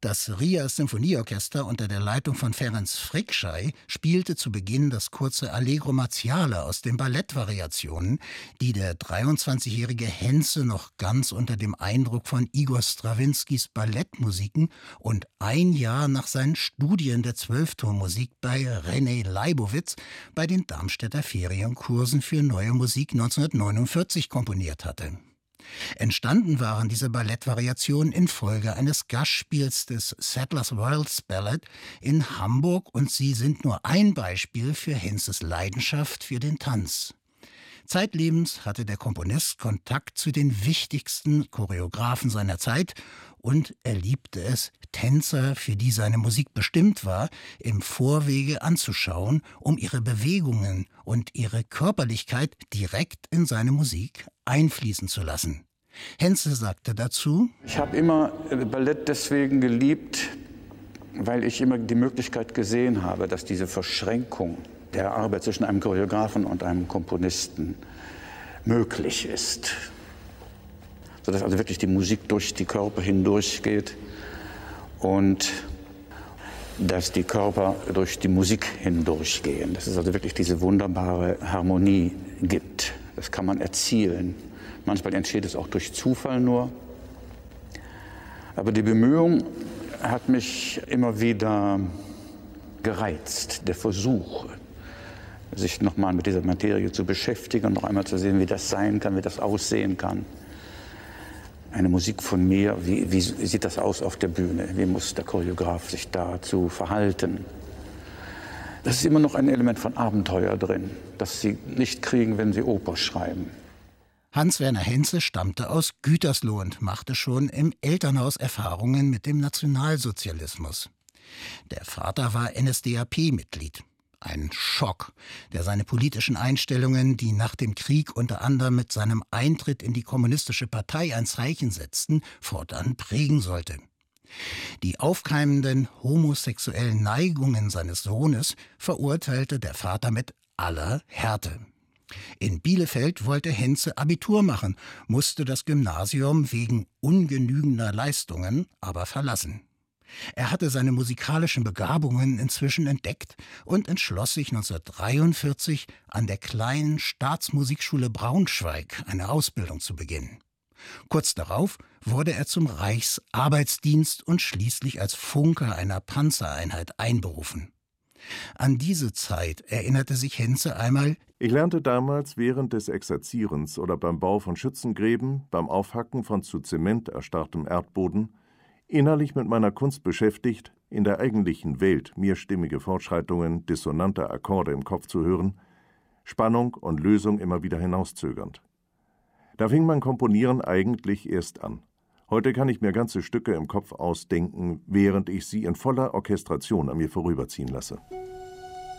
Das Riga Symphonieorchester unter der Leitung von Ferenc Frickschei spielte zu Beginn das kurze Allegro Marziale aus den Ballettvariationen, die der 23-jährige Henze noch ganz unter dem Eindruck von Igor Strawinskys Ballettmusiken und ein Jahr nach seinen Studien der Zwölftonmusik bei René Leibowitz bei den Darmstädter Ferienkursen für Neue Musik 1949 komponiert hatte. Entstanden waren diese Ballettvariationen infolge eines Gastspiels des Sadler's Wells Ballet in Hamburg und sie sind nur ein Beispiel für Henzes Leidenschaft für den Tanz. Zeitlebens hatte der Komponist Kontakt zu den wichtigsten Choreografen seiner Zeit und er liebte es, Tänzer, für die seine Musik bestimmt war, im Vorwege anzuschauen, um ihre Bewegungen und ihre Körperlichkeit direkt in seine Musik einfließen zu lassen. Henze sagte dazu: Ich habe immer Ballett deswegen geliebt, weil ich immer die Möglichkeit gesehen habe, dass diese Verschränkung der Arbeit zwischen einem Choreografen und einem Komponisten möglich ist. Sodass also wirklich die Musik durch die Körper hindurchgeht und dass die Körper durch die Musik hindurchgehen. Dass es also wirklich diese wunderbare Harmonie gibt. Das kann man erzielen. Manchmal entsteht es auch durch Zufall nur. Aber die Bemühung hat mich immer wieder gereizt, der Versuch, sich nochmal mit dieser Materie zu beschäftigen und noch einmal zu sehen, wie das sein kann, wie das aussehen kann. Eine Musik von mir, wie sieht das aus auf der Bühne? Wie muss der Choreograf sich dazu verhalten? Das ist immer noch ein Element von Abenteuer drin, das Sie nicht kriegen, wenn Sie Oper schreiben. Hans-Werner Henze stammte aus Gütersloh und machte schon im Elternhaus Erfahrungen mit dem Nationalsozialismus. Der Vater war NSDAP-Mitglied. Ein Schock, der seine politischen Einstellungen, die nach dem Krieg unter anderem mit seinem Eintritt in die Kommunistische Partei ein Zeichen setzten, fortan prägen sollte. Die aufkeimenden homosexuellen Neigungen seines Sohnes verurteilte der Vater mit aller Härte. In Bielefeld wollte Henze Abitur machen, musste das Gymnasium wegen ungenügender Leistungen aber verlassen. Er hatte seine musikalischen Begabungen inzwischen entdeckt und entschloss sich 1943 an der kleinen Staatsmusikschule Braunschweig eine Ausbildung zu beginnen. Kurz darauf wurde er zum Reichsarbeitsdienst und schließlich als Funker einer Panzereinheit einberufen. An diese Zeit erinnerte sich Henze einmal: Ich lernte damals während des Exerzierens oder beim Bau von Schützengräben, beim Aufhacken von zu Zement erstarrtem Erdboden, innerlich mit meiner Kunst beschäftigt, in der eigentlichen Welt mehrstimmige Fortschreitungen dissonanter Akkorde im Kopf zu hören, Spannung und Lösung immer wieder hinauszögernd. Da fing mein Komponieren eigentlich erst an. Heute kann ich mir ganze Stücke im Kopf ausdenken, während ich sie in voller Orchestration an mir vorüberziehen lasse.